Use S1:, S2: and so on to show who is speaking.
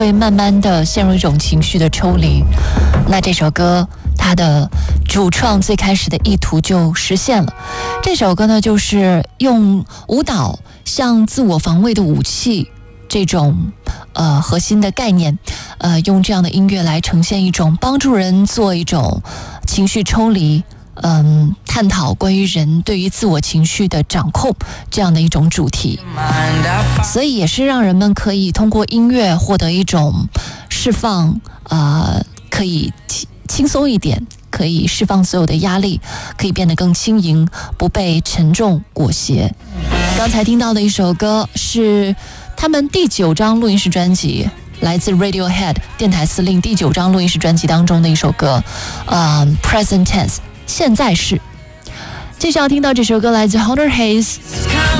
S1: 会慢慢的陷入一种情绪的抽离。那这首歌它的主创最开始的意图就实现了。这首歌呢，就是用舞蹈像自我防卫的武器这种核心的概念，用这样的音乐来呈现一种帮助人做一种情绪抽离，探讨关于人对于自我情绪的掌控这样的一种主题，所以也是让人们可以通过音乐获得一种释放，可以轻松一点，可以释放所有的压力，可以变得更轻盈，不被沉重裹挟。刚才听到的一首歌是他们第9张录音室专辑，来自 Radiohead 电台司令第9张录音室专辑当中的一首歌，Present Tense 现在式。接下来听到这首歌来自 Hunter Hayes